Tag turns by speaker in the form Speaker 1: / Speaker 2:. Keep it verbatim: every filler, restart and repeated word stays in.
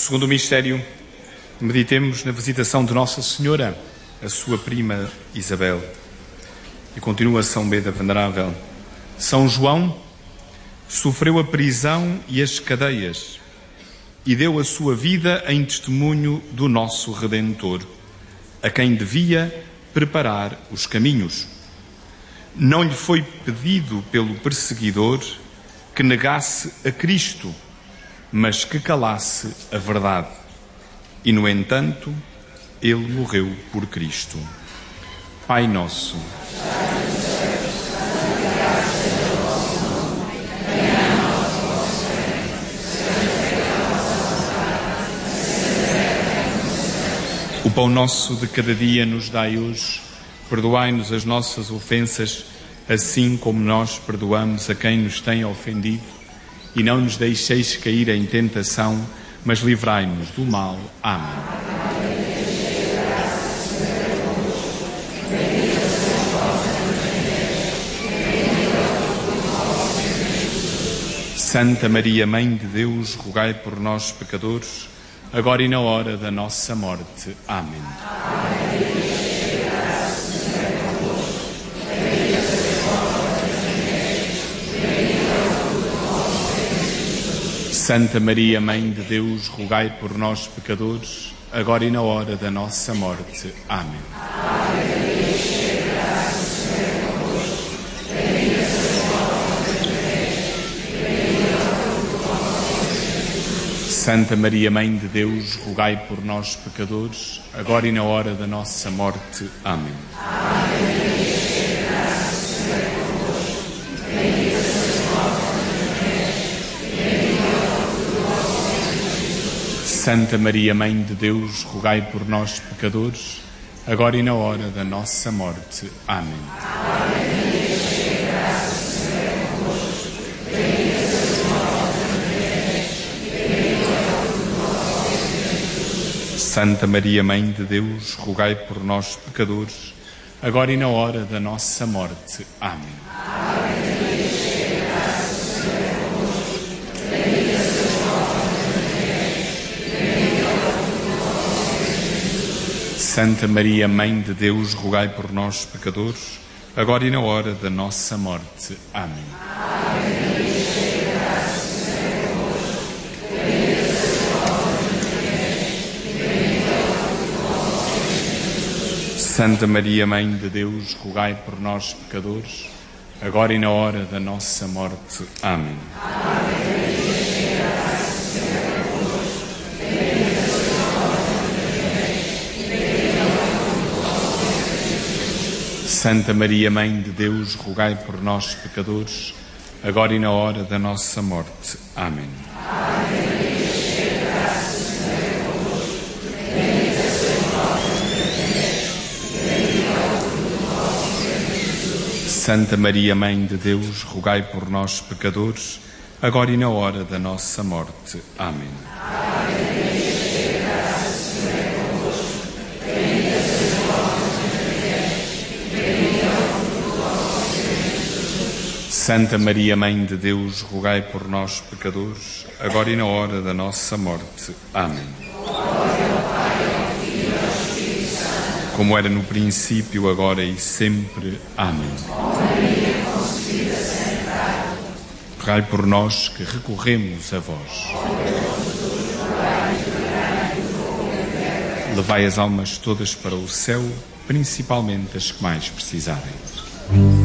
Speaker 1: segundo mistério, meditemos na visitação de Nossa Senhora, a sua prima Isabel. E continua São Beda Venerável. São João sofreu a prisão e as cadeias e deu a sua vida em testemunho do nosso Redentor, a quem devia preparar os caminhos. Não lhe foi pedido pelo perseguidor que negasse a Cristo, mas que calasse a verdade. E, no entanto, ele morreu por Cristo. Pai nosso, o pão nosso de cada dia nos dai hoje. Perdoai-nos as nossas ofensas, assim como nós perdoamos a quem nos tem ofendido. E não nos deixeis cair em tentação, mas livrai-nos do mal. Amém. Santa Maria, Mãe de Deus, rogai por nós, pecadores, agora e na hora da nossa morte. Amém. Santa Maria, Mãe de Deus, rogai por nós, pecadores, agora e na hora da nossa morte. Amém. Santa Maria, Mãe de Deus, rogai por nós, pecadores, agora e na hora da nossa morte. Amém. Santa Maria, Mãe de Deus, rogai por nós, pecadores, agora e na hora da nossa morte. Amém. Santa Maria, Mãe de Deus, rogai por nós, pecadores, agora e na hora da nossa morte. Amém. Santa Maria, Mãe de Deus, rogai por nós, pecadores, agora e na hora da nossa morte. Amém. Santa Maria, Mãe de Deus, rogai por nós, pecadores, agora e na hora da nossa morte. Amém. Santa Maria, Mãe de Deus, rogai por nós, pecadores, agora e na hora da nossa morte. Amém. Santa Maria, Mãe de Deus, rogai por nós, pecadores, agora e na hora da nossa morte. Amém. Santa Maria, Mãe de Deus, rogai por nós, pecadores, agora e na hora da nossa morte. Amém. Como era no princípio, agora e sempre. Amém. Rogai por nós que recorremos a vós. Levai as almas todas para o céu, principalmente as que mais precisarem.